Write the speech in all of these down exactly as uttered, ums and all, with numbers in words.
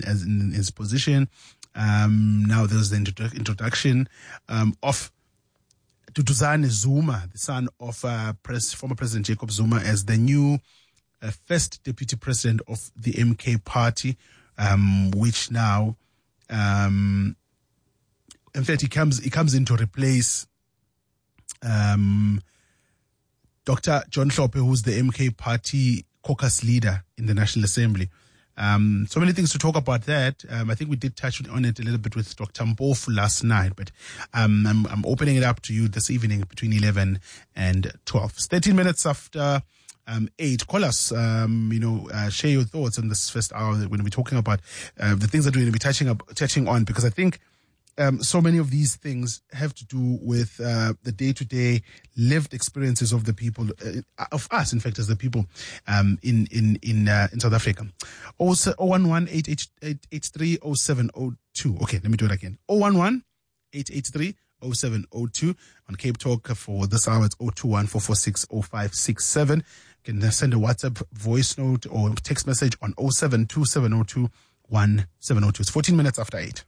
as in his position. Um, now there's the introdu- introduction um, of Duduzane Zuma, the son of uh, pres- former President Jacob Zuma, as the new uh, first deputy president of the M K party, um, which now, um, in fact, he comes he comes in to replace um, Doctor John Hlophe, who's the M K party caucus leader in the National Assembly. Um, so many things to talk about that. Um, I think we did touch on it a little bit with Doctor Mpofu last night, but um, I'm, I'm opening it up to you this evening between eleven and twelve. It's thirteen minutes after um, eight. Call us, um, you know, uh, share your thoughts in this first hour when we're talking about uh, the things that we're going to be touching, up, touching on, because I think Um, so many of these things have to do with uh, the day-to-day lived experiences of the people, uh, of us, in fact, as the people um, in in in uh, in South Africa. oh one one, eight eight three, oh seven oh two. Okay, let me do it again. oh one one, eight eight three, oh seven oh two. On Cape Talk for this hour, it's oh two one, four four six, oh five six seven. You can send a WhatsApp voice note or text message on oh seven two seven oh two one seven oh two. It's fourteen minutes after eight.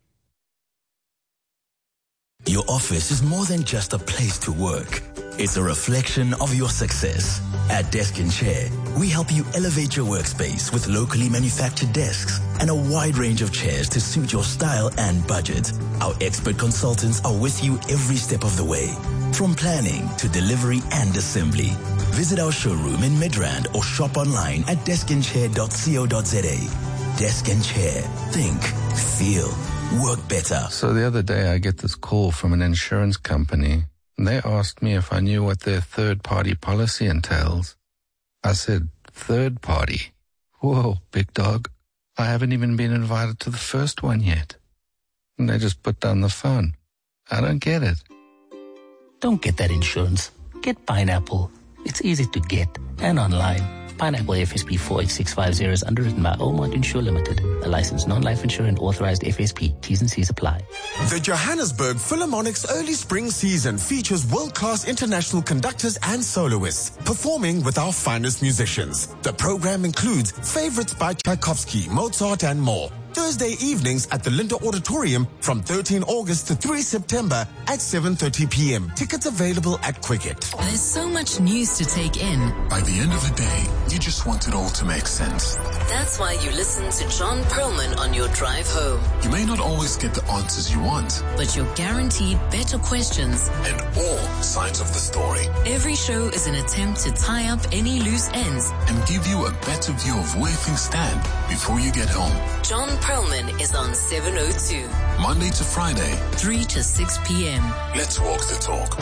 Your office is more than just a place to work. It's a reflection of your success. At Desk and Chair, we help you elevate your workspace with locally manufactured desks and a wide range of chairs to suit your style and budget. Our expert consultants are with you every step of the way, from planning to delivery and assembly. Visit our showroom in Midrand or shop online at desk and chair dot co dot za. Desk and Chair. Think, feel, work better. So the other day I get this call from an insurance company, and they asked me if I knew what their third-party policy entails. I said, third party? Whoa, big dog. I haven't even been invited to the first one yet. And they just put down the phone. I don't get it. Don't get that insurance. Get Pineapple. It's easy to get and online. Pineapple F S P four eight six five zero is underwritten by Omart Insure Limited, a licensed non-life insurer and authorized F S P. T's and C's apply. The Johannesburg Philharmonic's early spring season features world-class international conductors and soloists performing with our finest musicians. The program includes favorites by Tchaikovsky, Mozart, and more. Thursday evenings at the Linda Auditorium from thirteenth August to third September at seven thirty p.m. Tickets available at Quicket. There's so much news to take in. By the end of the day, you just want it all to make sense. That's why you listen to John Perlman on your drive home. You may not always get the answers you want, but you're guaranteed better questions and all sides of the story. Every show is an attempt to tie up any loose ends and give you a better view of where things stand before you get home. John Perlman is on seven oh two. Monday to Friday, three to six p.m. Let's walk the talk.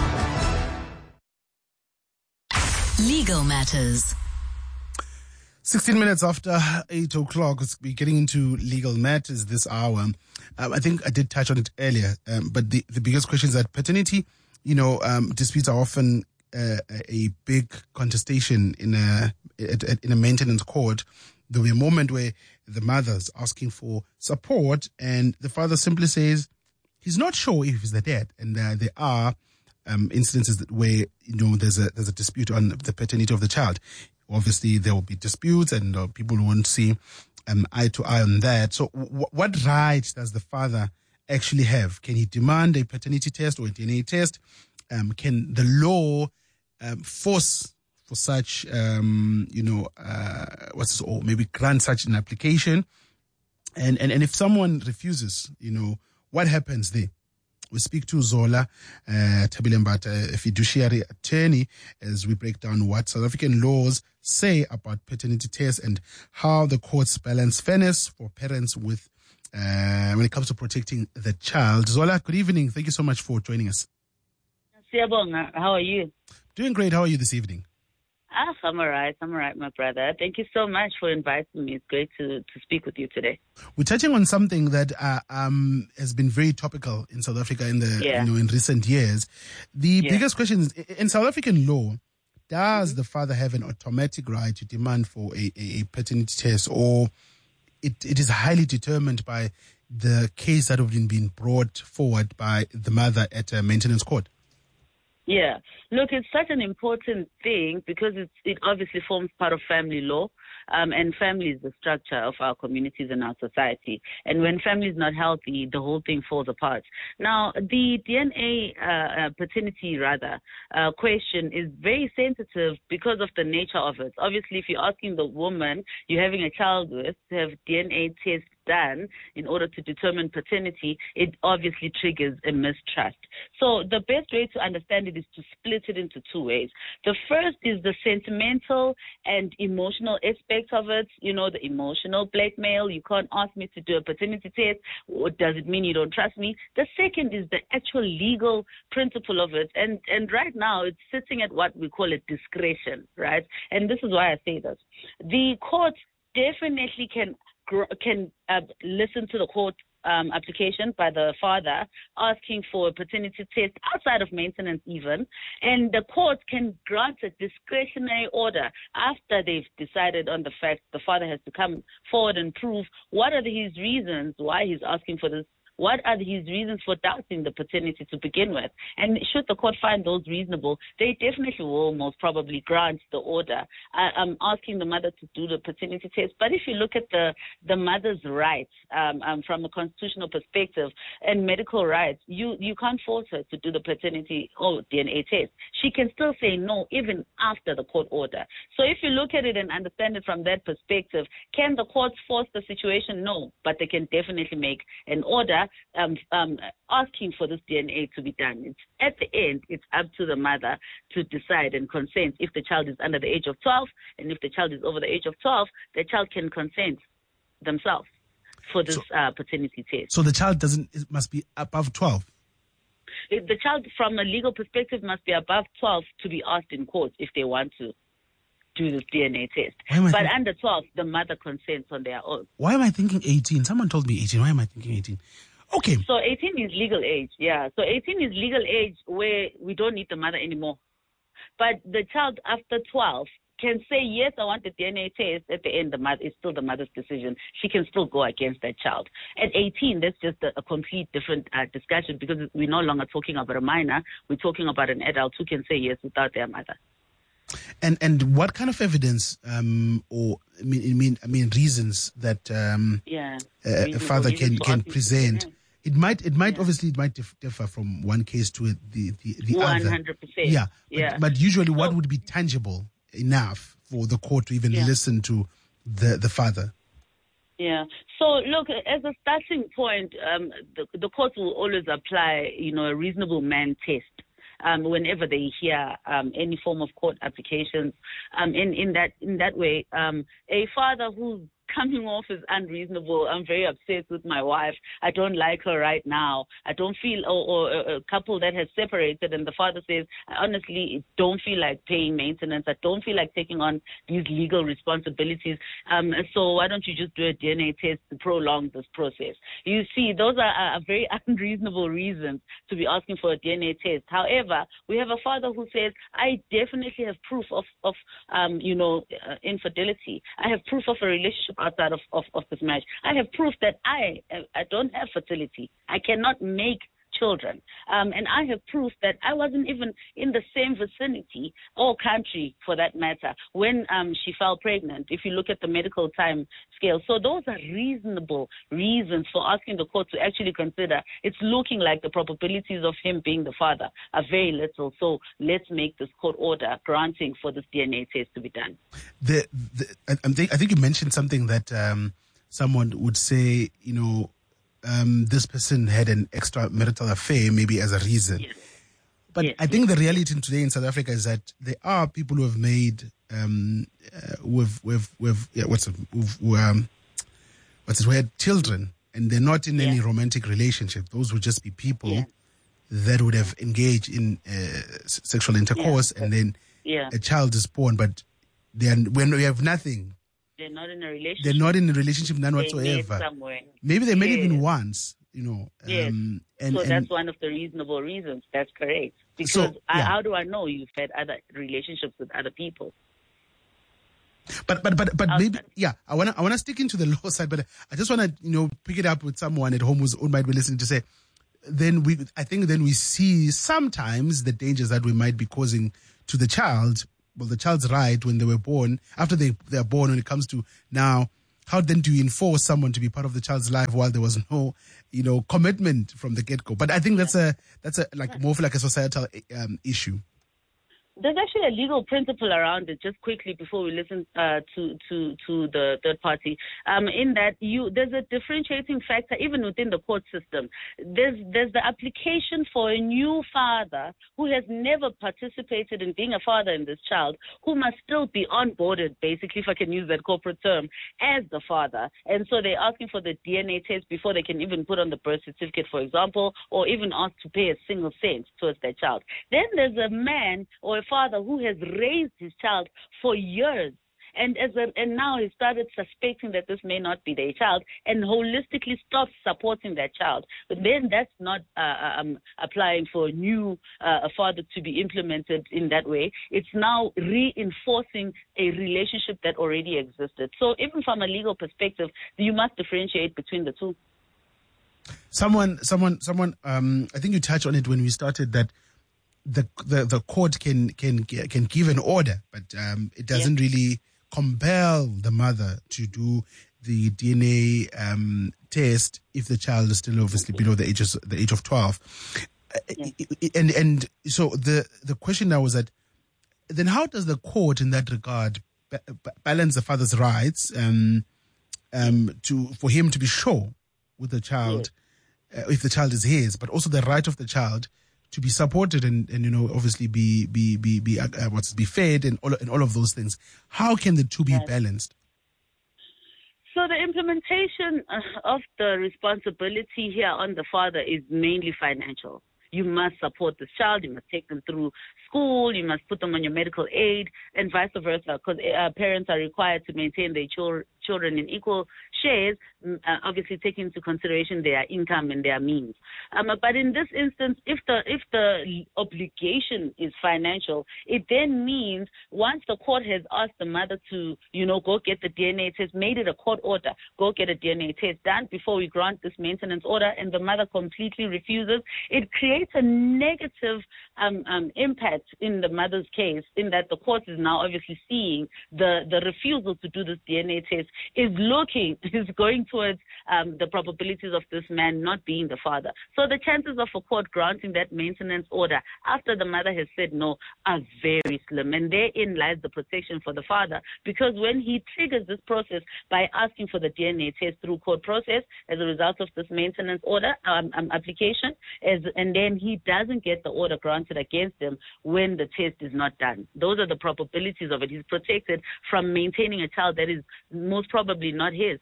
Legal Matters. sixteen minutes after eight o'clock, we're getting into legal matters this hour. Um, I think I did touch on it earlier, um, but the, the biggest question is that paternity, you know, um, disputes are often uh, a big contestation in a in a maintenance court. There'll be a moment where the mother's asking for support and the father simply says he's not sure if he's the dad. And uh, there are um, incidences that where, you know, there's a there's a dispute on the paternity of the child. Obviously, there will be disputes and uh, people won't see um, eye to eye on that. So w- what rights does the father actually have? Can he demand a paternity test or a D N A test? Um, can the law um, force for such, um, you know, uh, what's or maybe grant such an application? And, and, and if someone refuses, you know, what happens there? We speak to Zola uh, Thabile Mbatha, a fiduciary attorney, as we break down what South African laws say about paternity tests and how the courts balance fairness for parents with uh, when it comes to protecting the child. Zola, good evening. Thank you so much for joining us. Siyabonga, how are you? Doing great. How are you this evening? Ah, I'm all right. I'm all right, my brother. Thank you so much for inviting me. It's great to, to speak with you today. We're touching on something that uh, um, has been very topical in South Africa in the yeah. you know in recent years. The yeah. biggest question is, in South African law, does mm-hmm. the father have an automatic right to demand for a, a, a paternity test, or it, it is highly determined by the case that have been being brought forward by the mother at a maintenance court? Yeah. Look, it's such an important thing because it's, it obviously forms part of family law. Um, and family is the structure of our communities and our society. And when family is not healthy, the whole thing falls apart. Now, the D N A uh, uh, paternity, rather, uh, question is very sensitive because of the nature of it. Obviously, if you're asking the woman you're having a child with to have D N A tests done in order to determine paternity, it obviously triggers a mistrust. So the best way to understand it is to split it into two ways. The first is the sentimental and emotional aspect of it, you know, the emotional blackmail. You can't ask me to do a paternity test. What does it mean you don't trust me? The second is the actual legal principle of it. And, and right now it's sitting at what we call a discretion, right? And this is why I say this. The court definitely can can uh, listen to the court um, application by the father asking for a paternity test outside of maintenance even, and the court can grant a discretionary order after they've decided on the fact the father has to come forward and prove what are his reasons why he's asking for this. What are his reasons for doubting the paternity to begin with? And should the court find those reasonable, they definitely will most probably grant the order. I, I'm asking the mother to do the paternity test. But if you look at the, the mother's rights um, um, from a constitutional perspective and medical rights, you, you can't force her to do the paternity or D N A test. She can still say no even after the court order. So if you look at it and understand it from that perspective, can the courts force the situation? No, but they can definitely make an order Um, um, asking for this D N A to be done. It's, at the end, it's up to the mother to decide and consent. If the child is under the age of twelve, and if the child is over the age of twelve, the child can consent themselves for this so, uh, paternity test. So the child doesn't it must be above twelve? If the child, from a legal perspective, must be above twelve to be asked in court if they want to do this D N A test. But think- under twelve, the mother consents on their own. Why am I thinking eighteen? Someone told me eighteen. Why am I thinking eighteen? Okay. So eighteen is legal age, yeah. So eighteen is legal age where we don't need the mother anymore. But the child after twelve can say, yes, I want the D N A test. At the end, the mother is still the mother's decision. She can still go against that child. At eighteen, that's just a, a complete different uh, discussion because we're no longer talking about a minor. We're talking about an adult who can say yes without their mother. And and what kind of evidence um, or I mean I mean I mean reasons that um, yeah. uh, a father can can present? It might it might yeah. obviously it might differ from one case to the the, the one other. one hundred percent. Yeah, yeah. But, but usually, what would be tangible enough for the court to even yeah. listen to the the father? Yeah. So look, as a starting point, um, the the court will always apply, you know, a reasonable man test. Um, whenever they hear um, any form of court applications, um, in, in that in that way, um, a father who's coming off as unreasonable. I'm very upset with my wife. I don't like her right now. I don't feel, or, or a couple that has separated and the father says, I honestly don't feel like paying maintenance. I don't feel like taking on these legal responsibilities. Um, so why don't you just do a D N A test to prolong this process? You see, those are, are very unreasonable reasons to be asking for a D N A test. However, we have a father who says, I definitely have proof of, of um, you know, uh, infidelity. I have proof of a relationship outside of, of, of this marriage. I have proof that I I don't have fertility. I cannot make children. Um, and I have proof that I wasn't even in the same vicinity or country, for that matter, when um, she fell pregnant, if you look at the medical time scale. So those are reasonable reasons for asking the court to actually consider. It's looking like the probabilities of him being the father are very little. So let's make this court order granting for this D N A test to be done. The, the, I, think, I think you mentioned something that um, someone would say, you know, Um, this person had an extramarital affair, maybe as a reason. Yes. But yes, I think yes. the reality today in South Africa is that there are people who have made, um, uh, with, with, with, yeah, what's it, with, um, what's it, who had children, and they're not in yes. any romantic relationship. Those would just be people yes. that would have engaged in uh, sexual intercourse, yes. and then yeah. a child is born, but they are, when we have nothing. They're not in a relationship. They're not in a relationship, none they whatsoever. Somewhere. Maybe they yes. met even once, you know. Yes. Um, and, so and that's one of the reasonable reasons. That's correct. Because so, yeah. I, how do I know you've had other relationships with other people? But but but but maybe yeah. I wanna I wanna stick into the law side, but I just wanna you know pick it up with someone at home who's, who might be listening to say, then we, I think then we see sometimes the dangers that we might be causing to the child. Well, the child's right when they were born, after they, they are born, when it comes to now, how then do you enforce someone to be part of the child's life while there was no, you know, commitment from the get-go? But I think that's a, that's a, like more of like a societal um, issue. There's actually a legal principle around it, just quickly before we listen uh, to, to, to the third party, um, in that you there's a differentiating factor even within the court system. There's, there's the application for a new father who has never participated in being a father in this child, who must still be onboarded, basically, if I can use that corporate term, as the father. And so they're asking for the D N A test before they can even put on the birth certificate, for example, or even ask to pay a single cent towards their child. Then there's a man or a father who has raised his child for years, and as a, and now he started suspecting that this may not be their child, and holistically stops supporting that child. But then that's not uh, um, applying for a new uh, a father to be implemented in that way. It's now reinforcing a relationship that already existed. So even from a legal perspective, you must differentiate between the two. Someone, someone, someone. Um, I think you touched on it when we started that. The, the the court can can can give an order, but um, it doesn't yeah. really compel the mother to do the D N A um, test if the child is still obviously below the age of the age of twelve. Yeah. And and so the the question now was that then how does the court in that regard ba- balance the father's rights um, um, to for him to be sure with the child yeah. uh, if the child is his, but also the right of the child to be supported and, and you know obviously be be be be uh, what's be fed and all and all of those things. How can the two be yes. balanced? So the implementation of the responsibility here on the father is mainly financial. You must support this child. You must take them through school. You must put them on your medical aid, and vice versa, because uh, parents are required to maintain their children children in equal shares, uh, obviously taking into consideration their income and their means. Um, but in this instance, if the if the obligation is financial, it then means once the court has asked the mother to, you know, go get the D N A test, made it a court order, go get a D N A test done before we grant this maintenance order, and the mother completely refuses, it creates a negative um, um, impact in the mother's case, in that the court is now obviously seeing the, the refusal to do this D N A test is looking, is going towards um, the probabilities of this man not being the father. So the chances of a court granting that maintenance order after the mother has said no are very slim. And therein lies the protection for the father, because when he triggers this process by asking for the D N A test through court process as a result of this maintenance order um, um, application, as, and then he doesn't get the order granted against him when the test is not done. Those are the probabilities of it. He's protected from maintaining a child that is most probably not his.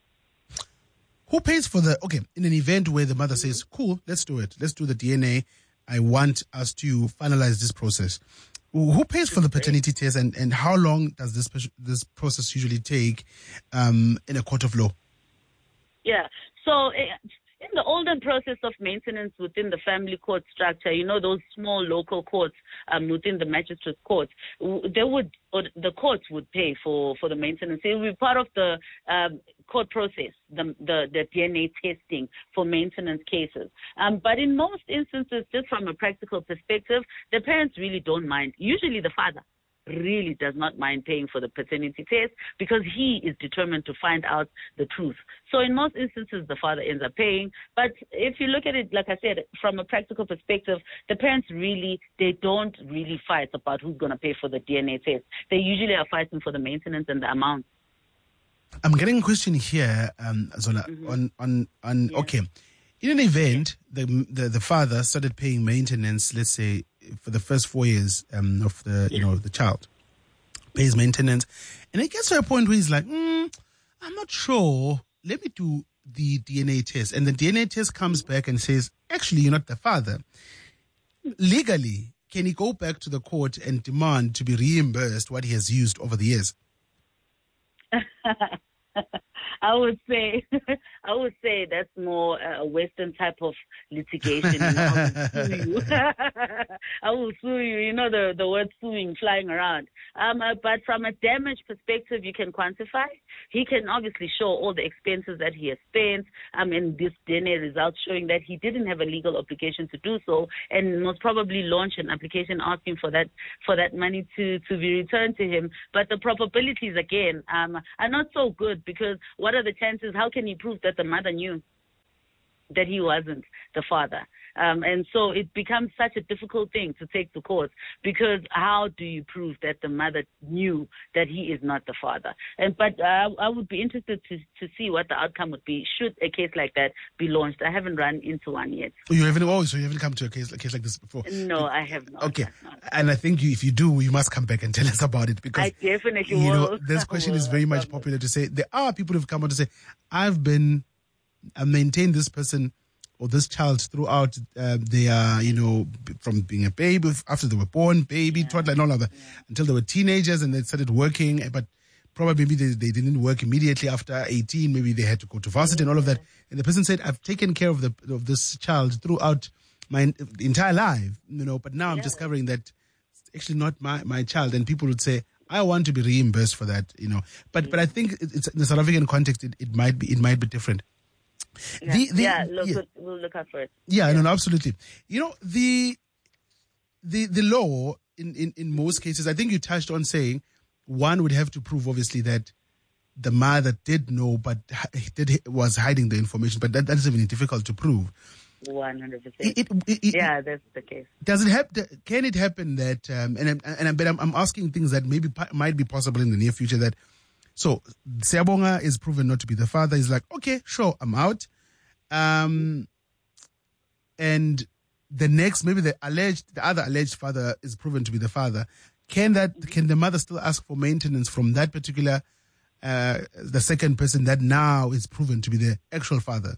Who pays for the, okay, in an event where the mother says, cool, let's do it. Let's do the D N A. I want us to finalize this process. Who pays for the paternity test, and, and how long does this this process usually take um, in a court of law? Yeah, so in the olden process of maintenance within the family court structure, you know, those small local courts um, within the magistrate courts, they would, or the courts would pay for, for the maintenance. It would be part of the um, court process, the, the, the D N A testing for maintenance cases. Um, but in most instances, just from a practical perspective, the parents really don't mind. Usually the father really does not mind paying for the paternity test because he is determined to find out the truth. So in most instances, the father ends up paying. But if you look at it, like I said, from a practical perspective, the parents really, they don't really fight about who's going to pay for the D N A test. They usually are fighting for the maintenance and the amount. I'm getting a question here, um, Zola, mm-hmm. on, on, on yeah. okay. In an event, the, the the father started paying maintenance, let's say, for the first four years um, of the you know the child, pays maintenance, and it gets to a point where he's like, mm, I'm not sure. Let me do the D N A test, and the D N A test comes back and says, actually, you're not the father. Legally, can he go back to the court and demand to be reimbursed what he has used over the years? I would say, I would say that's more a Western type of litigation. You know, I will sue you. I will sue you. You know the the word suing flying around. Um, uh, but from a damage perspective, you can quantify. He can obviously show all the expenses that he has spent. Um, and this D N A results showing that he didn't have a legal obligation to do so, and most probably launch an application asking for that for that money to to be returned to him. But the probabilities again um, are not so good, because what are the chances? How can he prove that the mother knew that he wasn't the father? Um, and so it becomes such a difficult thing to take to court, because how do you prove that the mother knew that he is not the father? And but uh, I would be interested to to see what the outcome would be should a case like that be launched. I haven't run into one yet. You haven't? Oh, so you haven't come to a case a case like this before? No, I have not. Okay, not. And I think you, if you do, you must come back and tell us about it, because I definitely you will. know this question is very much popular to say. There are people who've come on to say, I've been I maintained this person or this child throughout uh, their, you know, from being a baby, after they were born, baby, yeah. toddler, and all of that, yeah. until they were teenagers and they started working, but probably maybe they, they didn't work immediately after eighteen, maybe they had to go to varsity yeah. and all of that. And the person said, I've taken care of the of this child throughout my entire life, you know, but now I'm yeah. discovering that it's actually not my, my child. And people would say, I want to be reimbursed for that, you know. But yeah. but I think it's, in the South African context, it, it might be it might be different. Yeah, the, the, yeah, look, yeah. we'll look out for it. Yeah, yeah. No, no, absolutely. You know, the the the law in, in, in most cases, I think you touched on saying one would have to prove obviously that the mother did know, but did was hiding the information. But that, that is even difficult to prove. One hundred percent. It, it, it, yeah, that's the case. Does it happen? Can it happen that? Um, and and I'm, but I'm, I'm asking things that maybe might be possible in the near future. That so Siyabonga is proven not to be the father. He's like, okay, sure, I'm out. Um, and the next, maybe the alleged, the other alleged father is proven to be the father. Can that? Mm-hmm. Can the mother still ask for maintenance from that particular, uh, the second person that now is proven to be the actual father?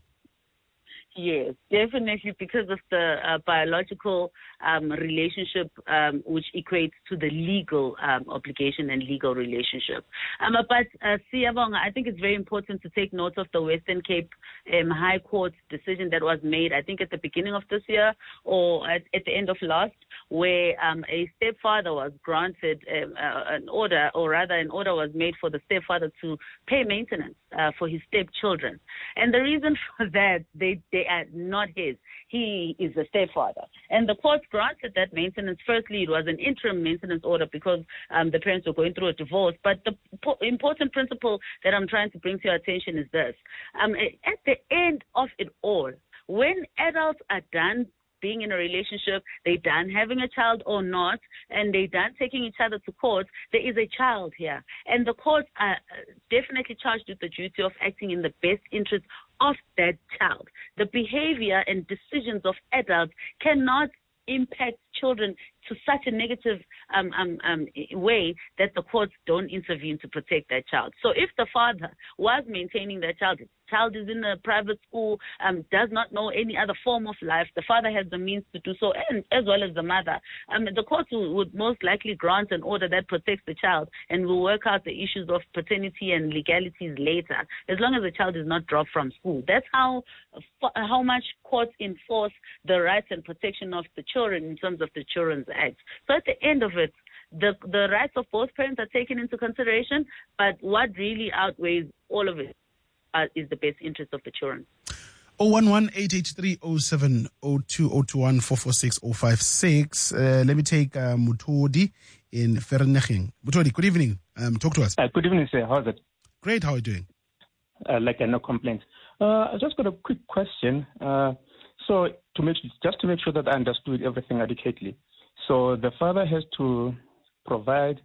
Yes, definitely, because of the uh, biological um, relationship, um, which equates to the legal um, obligation and legal relationship. Um, but uh, Siyabonga, I think it's very important to take note of the Western Cape um, High Court decision that was made, I think at the beginning of this year or at, at the end of last, where um, a stepfather was granted um, uh, an order, or rather an order was made for the stepfather to pay maintenance uh, for his stepchildren. And the reason for that, they, they are not his. He is the stepfather. And the court granted that maintenance. Firstly, it was an interim maintenance order because um, the parents were going through a divorce. But the po- important principle that I'm trying to bring to your attention is this. Um, at the end of it all, when adults are done being in a relationship, they done having a child or not, and they done taking each other to court, there is a child here. And the courts are definitely charged with the duty of acting in the best interest of that child. The behavior and decisions of adults cannot impact children to such a negative um, um, um, way that the courts don't intervene to protect that child. So if the father was maintaining that child, the child is in a private school, um, does not know any other form of life, the father has the means to do so, and as well as the mother, um, the courts would most likely grant an order that protects the child and will work out the issues of paternity and legalities later, as long as the child is not dropped from school. That's how how much courts enforce the rights and protection of the children in terms of the Children's Act. So at the end of it, the the rights of both parents are taken into consideration, but what really outweighs all of it uh, is the best interest of the children. oh one one, eight eight three, oh seven oh two, oh two one, four four six, oh five six. Uh, let me take uh, Mutodi in Vereeniging. Mutodi, good evening. Um, talk to us. Uh, good evening, sir. How's it? Great. How are you doing? Uh, like, uh, no complaints. Uh, I just got a quick question. Uh, so to make just to make sure that I understood everything adequately. So the father has to provide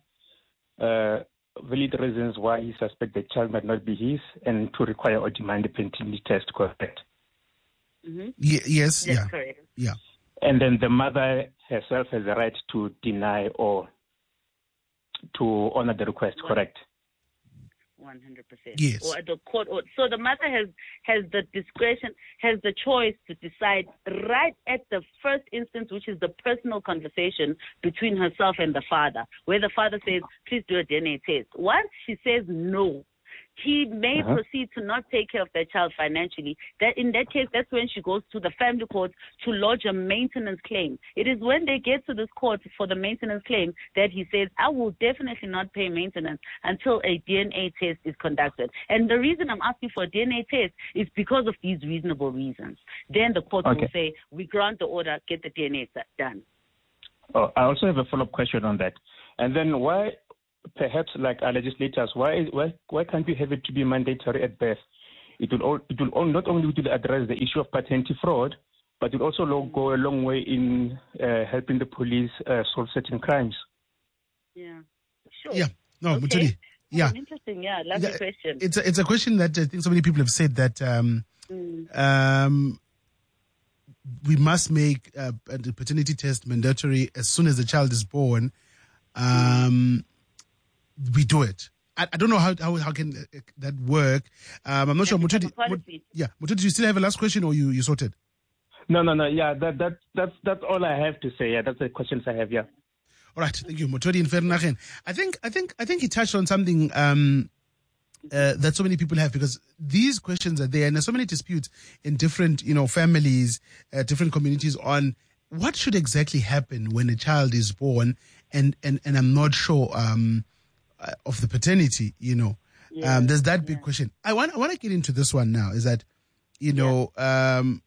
uh, valid reasons why he suspects the child might not be his, and to require or demand a paternity test, correct? Mm-hmm. Y- yes, That's yeah. correct. Yeah. And then the mother herself has the right to deny or to honor the request, What? correct? one hundred percent. Yes. Or the court. Or, so the mother has has the discretion, has the choice to decide right at the first instance, which is the personal conversation between herself and the father, where the father says, please do a D N A test. Once she says no, he may uh-huh. proceed to not take care of their child financially. That in that case, that's when she goes to the family court to lodge a maintenance claim. It is when they get to this court for the maintenance claim that he says, I will definitely not pay maintenance until a D N A test is conducted. And the reason I'm asking for a D N A test is because of these reasonable reasons. Then the court okay. will say, we grant the order, get the D N A done. Oh, I also have a follow-up question on that. And then why... Perhaps, like our legislators, why why why can't we have it to be mandatory at birth? It will all, it will not only will address the issue of paternity fraud, but it will also go a long way in uh, helping the police uh, solve certain crimes. Yeah, sure. Yeah, no, okay. Mutoli, yeah, oh, interesting. Yeah, lovely yeah, question. It's a, it's a question that I think so many people have said that um, mm. um, we must make uh, a paternity test mandatory as soon as the child is born. Um, mm. We do it. I, I don't know how how how can that work. Um, I'm not yeah, sure. Mutoli, Mut, yeah, Mutoli, do you still have a last question, or you, you sorted? No, no, no. Yeah, that that that's that's all I have to say. Yeah, that's the questions I have. Yeah. All right, thank you, Mutoli in Vereeniging. I think I think I think he touched on something um, uh, that so many people have, because these questions are there, and there's so many disputes in different you know families, uh, different communities on what should exactly happen when a child is born, and and and I'm not sure. Um, of the paternity, you know, yeah, um, there's that big yeah. question. I want I want to get into this one now. Is that, you know, yeah. um,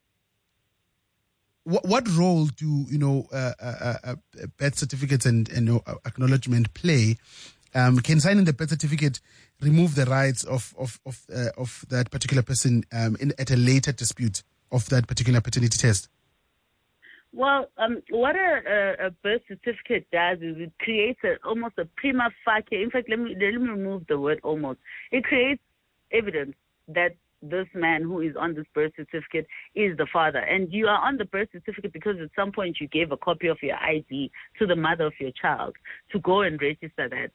what what role do you know uh, uh, uh, birth certificates and and uh, acknowledgement play? Um, can signing the birth certificate remove the rights of of of, uh, of that particular person um, in, at a later dispute of that particular paternity test? Well, um, what a, a, a birth certificate does is it creates a, almost a prima facie. In fact, let me let me remove the word almost. It creates evidence that this man who is on this birth certificate is the father. And you are on the birth certificate because at some point you gave a copy of your I D to the mother of your child to go and register that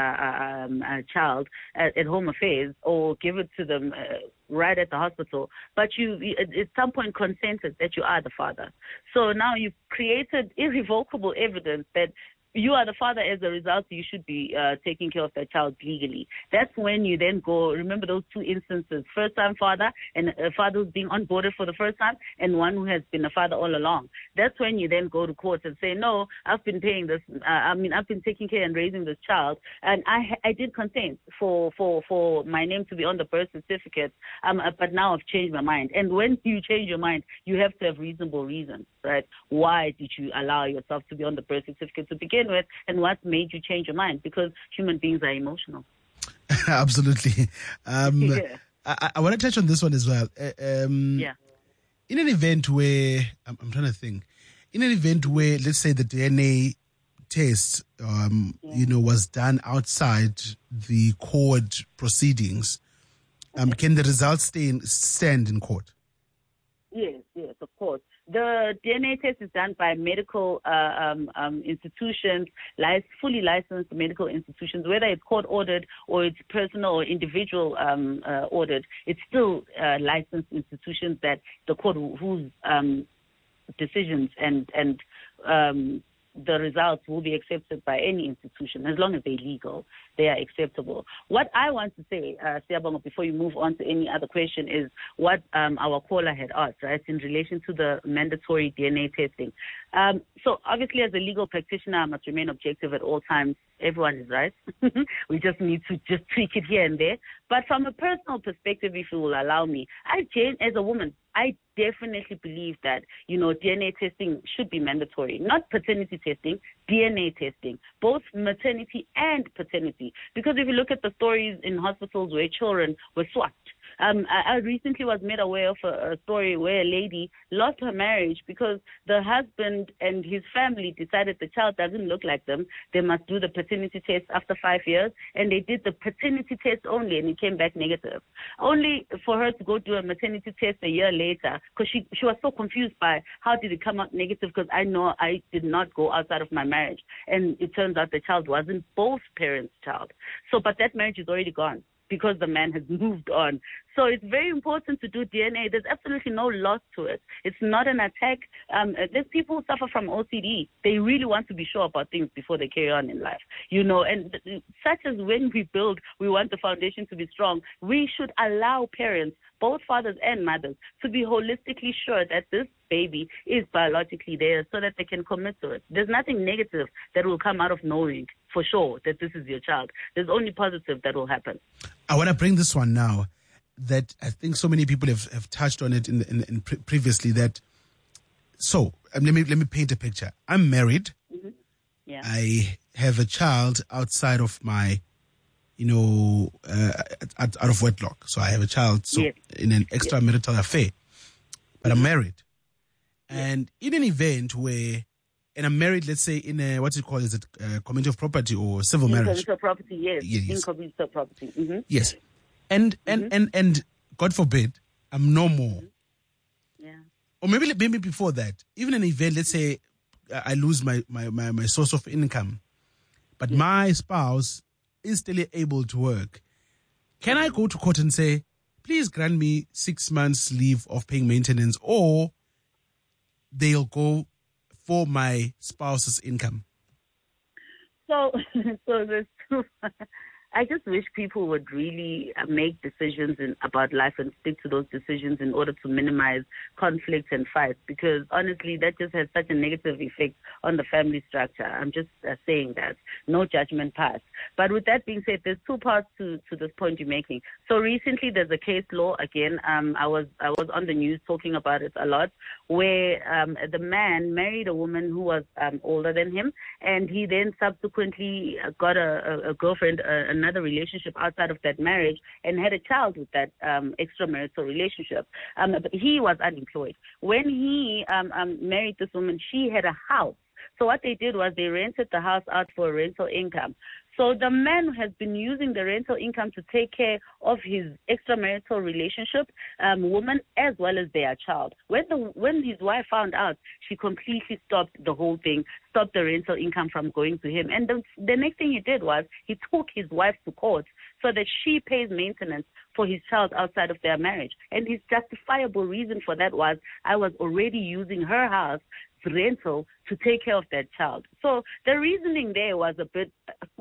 uh, um, uh, child at, at Home Affairs, or give it to them uh, right at the hospital. But you, you at some point consented that you are the father. So now you've created irrevocable evidence that you are the father. As a result, you should be uh, taking care of that child legally. That's when you then go, remember those two instances, first-time father and a father who's being onboarded for the first time, and one who has been a father all along. That's when you then go to court and say, no, I've been paying this, uh, I mean, I've been taking care and raising this child, and I I did consent for, for, for my name to be on the birth certificate, um, but now I've changed my mind. And when you change your mind, you have to have reasonable reasons, right? Why did you allow yourself to be on the birth certificate to begin with, and what made you change your mind? Because human beings are emotional. Absolutely. Um, yeah. I, I want to touch on this one as well. Uh, um, yeah. In an event where, I'm, I'm trying to think, in an event where, let's say, the D N A test, um, yeah. you know, was done outside the court proceedings, um, okay. can the results stay in, stand in court? Yes, yes, of course. The D N A test is done by medical uh, um, um, institutions, li- fully licensed medical institutions, whether it's court ordered or it's personal or individual um, uh, ordered. It's still uh, licensed institutions that the court whose um, decisions and and um, the results will be accepted by any institution as long as they're legal. They are acceptable. What I want to say, uh, Siabongo, before you move on to any other question, is what um, our caller had asked, right, in relation to the mandatory D N A testing. Um, so obviously, as a legal practitioner, I must remain objective at all times. Everyone is right. We just need to just tweak it here and there. But from a personal perspective, if you will allow me, I, Jane, as a woman, I definitely believe that, you know, D N A testing should be mandatory. Not paternity testing, D N A testing, both maternity and paternity. Because if you look at the stories in hospitals where children were swapped, Um, I, I recently was made aware of a, a story where a lady lost her marriage because the husband and his family decided the child doesn't look like them. They must do the paternity test after five years, and they did the paternity test only, and it came back negative. Only for her to go do a maternity test a year later, because she, she was so confused by how did it come out negative, because I know I did not go outside of my marriage. And it turns out the child wasn't both parents' child. So, but that marriage is already gone. because the man has moved on. So it's very important to do D N A. There's absolutely no loss to it. It's not an attack. Um, there's people who suffer from O C D. They really want to be sure about things before they carry on in life, you know, and such as when we build, we want the foundation to be strong. We should allow parents, both fathers and mothers, to be holistically sure that this baby is biologically there so that they can commit to it. There's nothing negative that will come out of knowing for sure that this is your child. There's only positive that will happen. I want to bring this one now that I think so many people have, have touched on it in, in, in pre- previously that, so um, let me let me paint a picture. I'm married. Mm-hmm. Yeah. I have a child outside of my, you know, uh, out, out of wedlock. So I have a child so yes. in an extramarital yes. affair, but I'm married. Yes. And in an event where, and I'm married, let's say in a, what you call, is it uh, community of property or civil in marriage? Community of property, yes. yes. In community of property. Mm-hmm. Yes. And, and, mm-hmm. and, and God forbid, I'm no more. Mm-hmm. Yeah. Or maybe, maybe before that, even an event, let's say I lose my, my, my, my source of income, but yes. my spouse is still able to work. Can I go to court and say, please grant me six months leave of paying maintenance, or they'll go for my spouse's income? So, so there's two. I just wish people would really make decisions in, about life and stick to those decisions in order to minimize conflicts and fights, because honestly, that just has such a negative effect on the family structure. I'm just uh, saying that. No judgment passed. But with that being said, there's two parts to, to this point you're making. So recently, there's a case law, again, um, I was I was on the news talking about it a lot, where um, the man married a woman who was um, older than him, and he then subsequently got a, a, a girlfriend, a, another relationship outside of that marriage, and had a child with that um, extramarital relationship. Um, but he was unemployed. When he um, um, married this woman, she had a house. So what they did was they rented the house out for a rental income. So the man has been using the rental income to take care of his extramarital relationship um, woman as well as their child. When the when his wife found out, she completely stopped the whole thing, stopped the rental income from going to him. And the, the next thing he did was he took his wife to court so that she pays maintenance for his child outside of their marriage. And his justifiable reason for that was, I was already using her house rental to take care of that child. So the reasoning there was a bit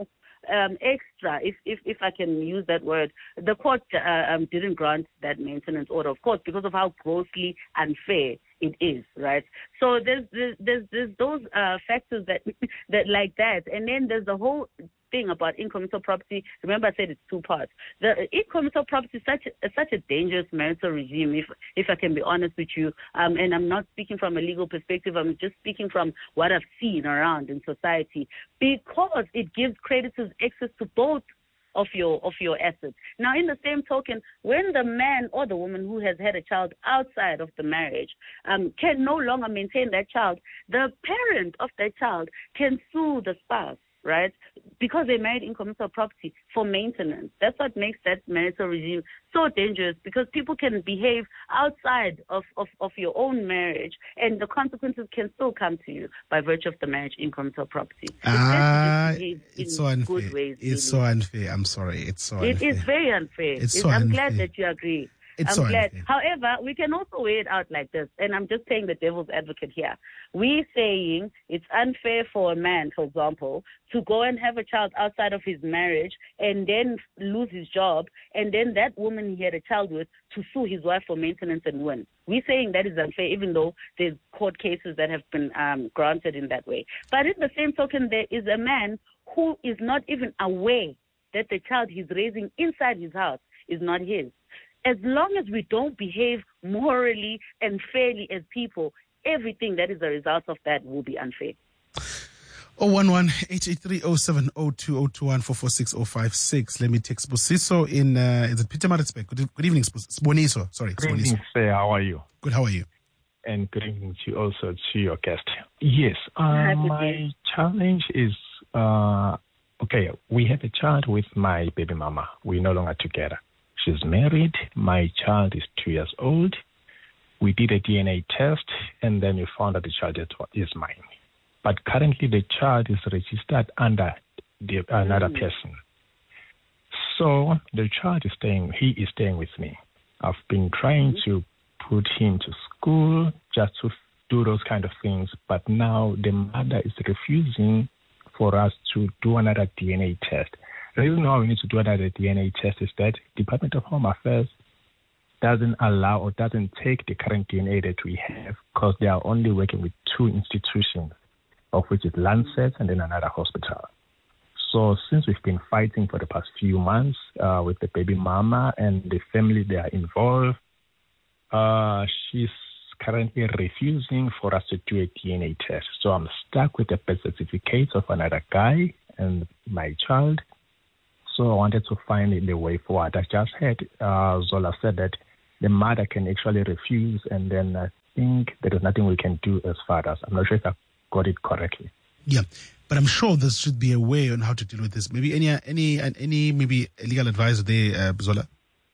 um, extra, if, if if I can use that word. The court uh, um, didn't grant that maintenance order, of course, because of how grossly unfair it is, right? So there's there's there's, there's those uh, factors that that like that, and then there's the whole thing about incommensurable property. Remember, I said it's two parts. The incommensurable property is such a, such a dangerous marital regime, if if I can be honest with you. Um, and I'm not speaking from a legal perspective. I'm just speaking from what I've seen around in society, because it gives creditors access to both of your of your assets. Now, in the same token, when the man or the woman who has had a child outside of the marriage um, can no longer maintain that child, the parent of that child can sue the spouse, right? Because they married incommensurable property for maintenance. That's what makes that marital regime so dangerous, because people can behave outside of, of, of your own marriage, and the consequences can still come to you by virtue of the marriage incommensurable property. Ah, it's so unfair. Good ways, it's really. so unfair. I'm sorry. It's so unfair. It is very unfair. It's It's, so I'm unfair. glad that you agree. It's I'm so glad. unfair. However, we can also weigh it out like this, and I'm just playing the devil's advocate here. We're saying it's unfair for a man, for example, to go and have a child outside of his marriage and then lose his job, and then that woman he had a child with to sue his wife for maintenance and win. We're saying that is unfair, even though there's court cases that have been um, granted in that way. But in the same token, there is a man who is not even aware that the child he's raising inside his house is not his. As long as we don't behave morally and fairly as people, everything that is a result of that will be unfair. oh one one, eight eight three, oh seven, oh two, oh two one, four four six, oh five six. Let me take Sbosiso in, uh, is it Pietermaritzburg? Good, good evening, Sboniso. Sorry, Good evening, sir. How are you? Good, how are you? And good evening to also to your guest. Yes, uh, my challenge is, uh, okay, we have a child with my baby mama. We're no longer together. She's married. My child is two years old. We did a D N A test, and then we found that the child is mine. But currently, the child is registered under the, another mm. person. So the child is staying, he is staying with me. I've been trying mm-hmm. to put him to school just to do those kind of things, but now the mother is refusing for us to do another D N A test. The reason why we need to do another D N A test is that Department of Home Affairs doesn't allow or doesn't take the current D N A that we have because they are only working with two institutions, of which is Lancet and then another hospital. So since we've been fighting for the past few months uh, with the baby mama and the family they are involved, uh, she's currently refusing for us to do a D N A test. So I'm stuck with the birth certificates of another guy and my child. So I wanted to find the way forward. I just heard uh, Zola said that the mother can actually refuse, and then I think there is nothing we can do as fathers. I'm not sure if I got it correctly. Yeah, but I'm sure there should be a way on how to deal with this. Maybe any any any maybe legal advice there, uh, Zola?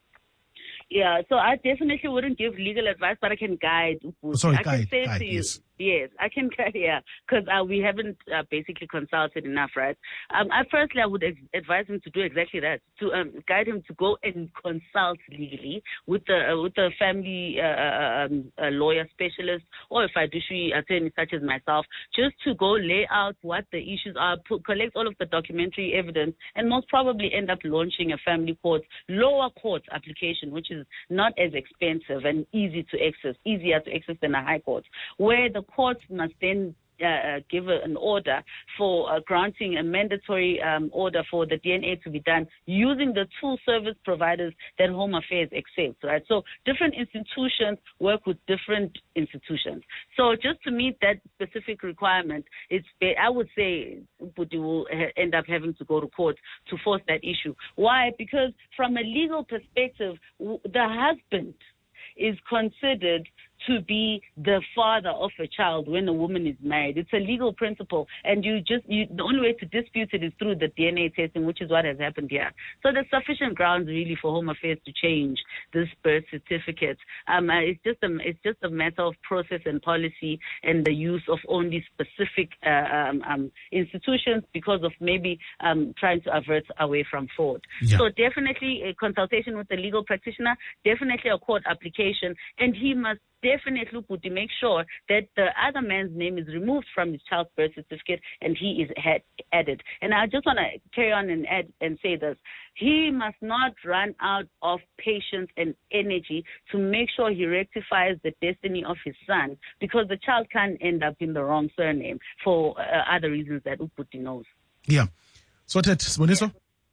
Yeah, so I definitely wouldn't give legal advice, but I can guide. Oh, sorry, I guide, can say guide, to you, yes. Yes, I can, yeah, because uh, we haven't uh, basically consulted enough, right? Um, I firstly, I would ex- advise him to do exactly that, to um, guide him to go and consult legally with the uh, with the family uh, um, uh, lawyer specialist or a fiduciary attorney such as myself, just to go lay out what the issues are, put, collect all of the documentary evidence, and most probably end up launching a family court, lower court application, which is not as expensive and easy to access, easier to access than a high court, where the court must then uh, give a, an order for uh, granting a mandatory um, order for the D N A to be done using the two service providers that Home Affairs accepts, right? So different institutions work with different institutions. So just to meet that specific requirement, it's I would say you will end up having to go to court to force that issue. Why? Because from a legal perspective, the husband is considered to be the father of a child when a woman is married. It's a legal principle, and you just you, the only way to dispute it is through the D N A testing, which is what has happened here. So there's sufficient grounds really for Home Affairs to change this birth certificate. Um, uh, it's just a it's just a matter of process and policy and the use of only specific uh, um, um, institutions because of maybe um, trying to avert away from fraud. Yeah. So definitely a consultation with a legal practitioner, definitely a court application, and he must definitely put to make sure that the other man's name is removed from his child's birth certificate and he is had, added. And I just want to carry on and add and say this. He must not run out of patience and energy to make sure he rectifies the destiny of his son, because the child can end up in the wrong surname for uh, other reasons that Uputi knows. Yeah. Sorted, Siboniso?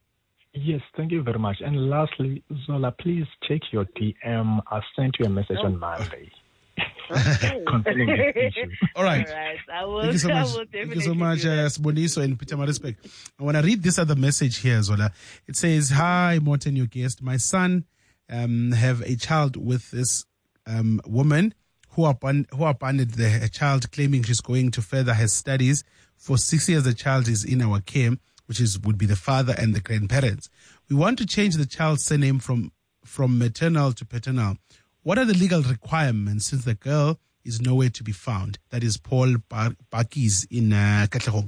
Yes, thank you very much. And lastly, Zola, please check your D M. I sent you a message oh. on Monday. Okay. Concerning this issue. All right. All right. I will, Thank you so much. Thank you so much, uh, Siboniso and Peter Marisbeck. I want to read this other message here, Zola. It says, "Hi, Morten, your guest. My son um, have a child with this um, woman who, aband- who abandoned the child, claiming she's going to further her studies. For six years, the child is in our care, which is would be the father and the grandparents. We want to change the child's surname from from maternal to paternal. What are the legal requirements since the girl is nowhere to be found?" That is Paul Bakis in uh, Katlehong.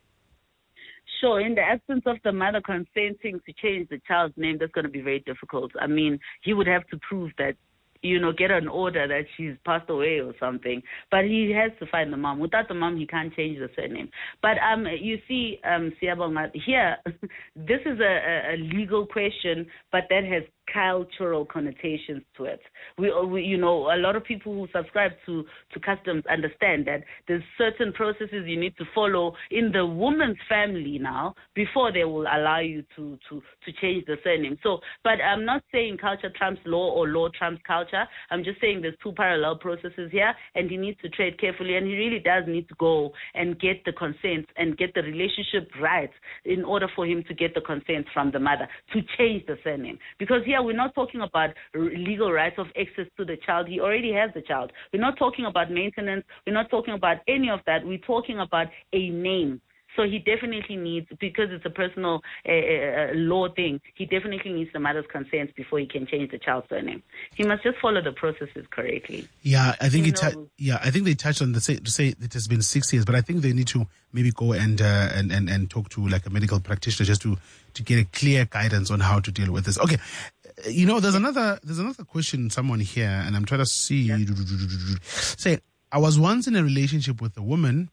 Sure, in the absence of the mother consenting to change the child's name, that's going to be very difficult. I mean, he would have to prove that, you know, get an order that she's passed away or something. But he has to find the mom. Without the mom, he can't change the surname. But um, you see, um, Siyabonga, here, this is a, a legal question, but that has cultural connotations to it. We, we, you know, a lot of people who subscribe to, to customs understand that there's certain processes you need to follow in the woman's family now before they will allow you to, to, to change the surname. So, but I'm not saying culture trumps law or law trumps culture. I'm just saying there's two parallel processes here, and he needs to tread carefully, and he really does need to go and get the consent and get the relationship right in order for him to get the consent from the mother to change the surname. Because here we're not talking about legal rights of access to the child. He already has the child. We're not talking about maintenance. We're not talking about any of that. We're talking about a name. So he definitely needs, because it's a personal uh, uh, law thing, he definitely needs the mother's consent before he can change the child's surname. He must just follow the processes correctly. Yeah, I think He it. Tu- knows. yeah, I think they touched on the say to say it has been six years, but I think they need to maybe go and uh, and and and talk to like a medical practitioner just to to get a clear guidance on how to deal with this. Okay, you know, there's another there's another question someone here, and I'm trying to see. Yeah. Say, I was once in a relationship with a woman.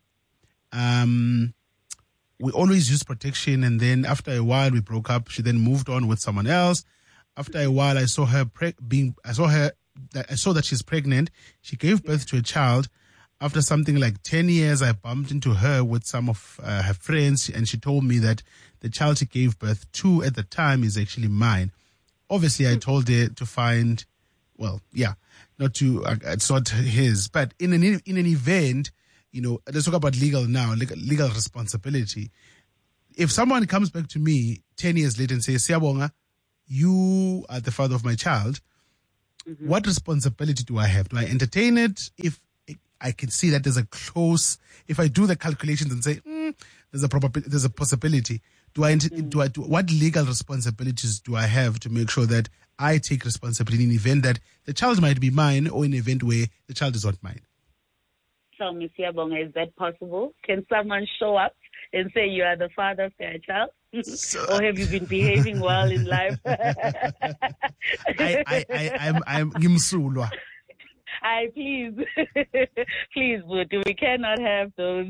Um. We always used protection, and then after a while we broke up. She then moved on with someone else. After a while, I saw her preg- being. I saw her. I saw that she's pregnant. She gave birth to a child. After something like ten years, I bumped into her with some of uh, her friends, and she told me that the child she gave birth to at the time is actually mine. Obviously, I told her to find. Well, yeah, not to. Uh, it's not his, but in an in an event. You know, let's talk about legal now, legal, legal responsibility. If someone comes back to me ten years later and says, Siyabonga, you are the father of my child, mm-hmm. what responsibility do I have? Do I entertain it? If I can see that there's a close, if I do the calculations and say, mm, there's a probability, there's a possibility, do I, mm-hmm. do I, do, what legal responsibilities do I have to make sure that I take responsibility in the event that the child might be mine or in an event where the child is not mine? Tell me, Siyabonga, is that possible? Can someone show up and say you are the father of their child? So, or have you been behaving well in life? I, I, I, I'm, I'm Gimsulwa. I please, please, but we cannot have those.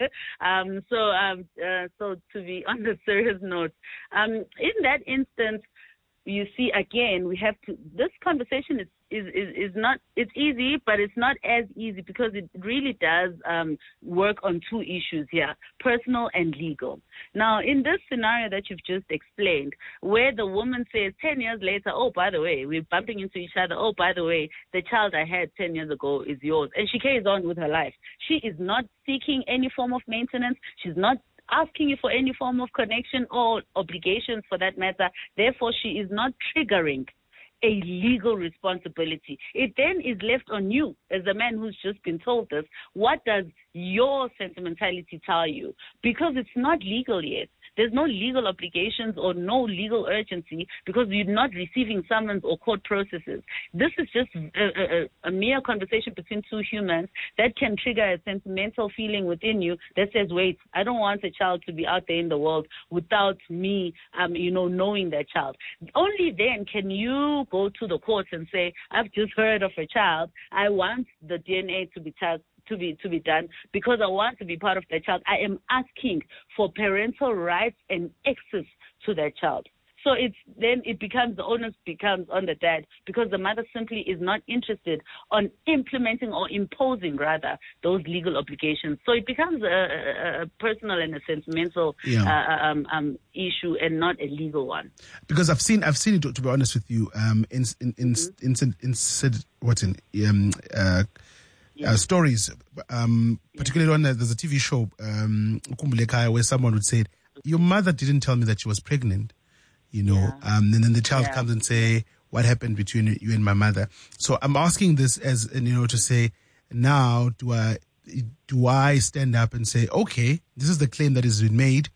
um, so, um, uh, so to be on the serious note, um, in that instance, you see, again, we have to, this conversation is, is, is, is not, it's easy, but it's not as easy because it really does um, work on two issues here, personal and legal. Now, in this scenario that you've just explained, where the woman says ten years later, oh, by the way, we're bumping into each other, oh, by the way, the child I had ten years ago is yours, and she carries on with her life. She is not seeking any form of maintenance. She's not asking you for any form of connection or obligations for that matter. Therefore, she is not triggering a legal responsibility. It then is left on you as the man who's just been told this. What does your sentimentality tell you? Because it's not legal yet. There's no legal obligations or no legal urgency because you're not receiving summons or court processes. This is just a, a, a mere conversation between two humans that can trigger a sentimental feeling within you that says, wait, I don't want a child to be out there in the world without me, um, you know, knowing that child. Only then can you go to the courts and say, I've just heard of a child. I want the D N A to be tested. to be to be done because I want to be part of that child. I am asking for parental rights and access to that child. So it's then it becomes, the onus becomes on the dad because the mother simply is not interested on implementing or imposing rather those legal obligations. So it becomes a, a, a personal and a sentimental yeah. uh, um, um, issue and not a legal one. Because I've seen I've seen it, to be honest with you, um, in in in, mm-hmm. in, in, in, in what's in um uh. Yeah. Uh, stories, um, particularly yeah. on there's a T V show, um, where someone would say, your mother didn't tell me that she was pregnant, you know, yeah. um, and then the child yeah. comes and say, what happened between you and my mother? So I'm asking this as, you know, to say, now do I, do I stand up and say, okay, this is the claim that has been made.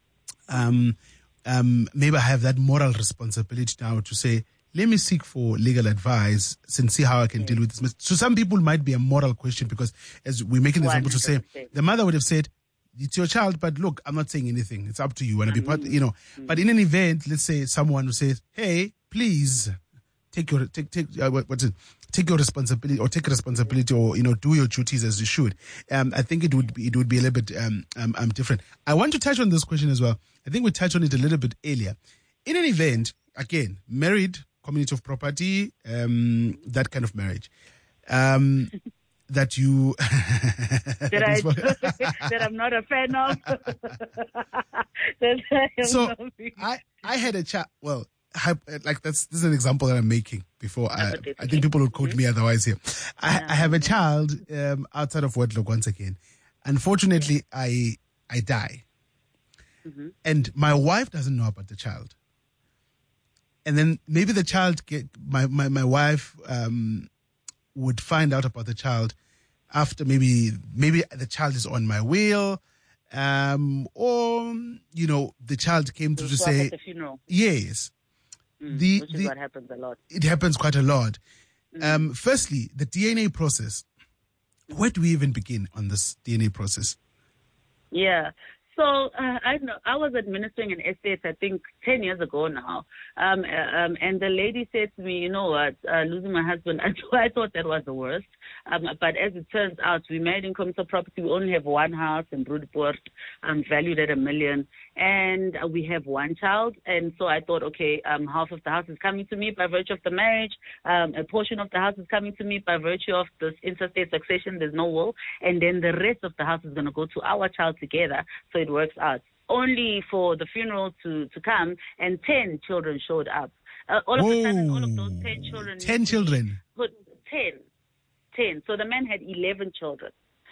Um, um, maybe I have that moral responsibility now to say, let me seek for legal advice and see how I can yeah. deal with this. So some people might be a moral question because as we're making the example to say, the mother would have said, it's your child, but look, I'm not saying anything. It's up to you. And mm-hmm. be part, you know, mm-hmm. but in an event, let's say someone who says, hey, please take your, take, take, uh, what, what's it? Take your responsibility or take responsibility or, you know, do your duties as you should. Um, I think it would be, it would be a little bit, um, um, um, different. I want to touch on this question as well. I think we touched on it a little bit earlier. In an event, again, married, community of property, um, that kind of marriage, um, that you that, I, that I'm not a fan of. that I so I, I had a chat. Well, I, like that's this is an example that I'm making. Before I, I think people would quote mm-hmm. me otherwise here. I, I have a child um, outside of wedlock once again. Unfortunately, I I die, mm-hmm. and my wife doesn't know about the child. And then maybe the child, get, my, my, my wife um, would find out about the child after maybe maybe the child is on my will. um, or, you know, the child came through to say, at the funeral. Yes. Mm, the, which is the, what happens a lot. It happens quite a lot. Mm. Um, firstly, the D N A process. Where do we even begin on this D N A process? Yeah. So uh, I know I was administering an estate, I think, ten years ago now, um, uh, um, and the lady said to me, you know what, uh, losing my husband, I, I thought that was the worst. Um, but as it turns out, we married in commercial property. We only have one house in Broodpoort, um, valued at a million, and uh, we have one child. And so I thought, okay, um, half of the house is coming to me by virtue of the marriage. Um, a portion of the house is coming to me by virtue of this interstate succession. There's no will. And then the rest of the house is going to go to our child together. So it works out. Only for the funeral to, to come, and ten children showed up. Uh, all of Whoa. a sudden, all of those ten children. Ten children? Put, ten. ten. So the man had eleven children.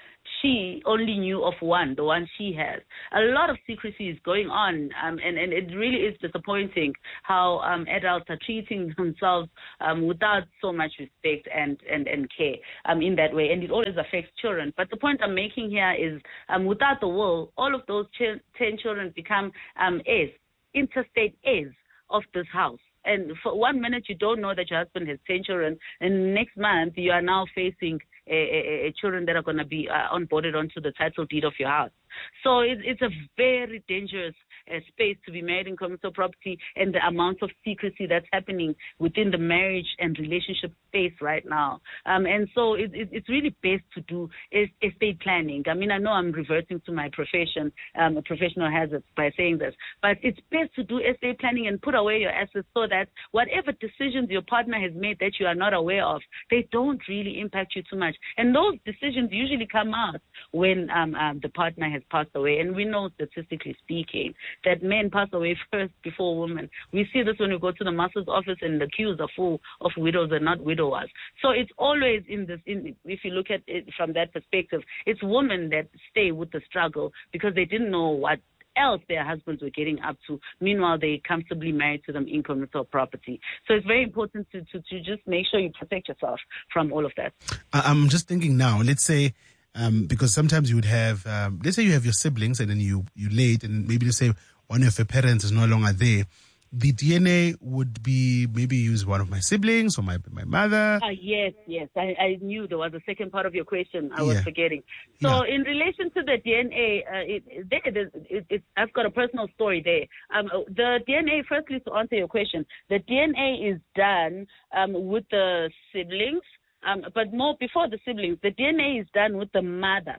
She only knew of one, the one she has. A lot of secrecy is going on, um, and, and it really is disappointing how um, adults are treating themselves um, without so much respect and, and, and care um, in that way, and it always affects children. But the point I'm making here is um, without the will, all of those ch- ten children become um, heirs, interstate heirs of this house. And for one minute, you don't know that your husband has ten children, and next month, you are now facing a, a, a children that are going to be uh, onboarded onto the title deed of your house. So it, it's a very dangerous uh, space to be married in commercial property, and the amount of secrecy that's happening within the marriage and relationship space right now. Um, and so it, it, it's really best to do is estate planning. I mean, I know I'm reverting to my profession, um, professional hazards by saying this, but it's best to do estate planning and put away your assets so that whatever decisions your partner has made that you are not aware of, they don't really impact you too much. And those decisions usually come out when um, um, the partner has passed away. And we know, statistically speaking, that men pass away first before women. We see this when we go to the master's office and the queues are full of widows and not widowers. So it's always in this, in, if you look at it from that perspective, it's women that stay with the struggle because they didn't know what else their husbands were getting up to. Meanwhile, they comfortably married to them in commercial property. So it's very important to, to, to just make sure you protect yourself from all of that. I'm just thinking now, let's say, um, because sometimes you would have, um, let's say you have your siblings and then you, you late and maybe let's say one of your parents is no longer there. The D N A would be maybe use one of my siblings or my my mother. Uh, yes, yes. I, I knew there was a second part of your question. I was Yeah. forgetting. So Yeah. in relation to the D N A, uh, it, it, it, it, I've got a personal story there. Um, the D N A, firstly, to answer your question, the D N A is done um, with the siblings, um, but more before the siblings, the D N A is done with the mother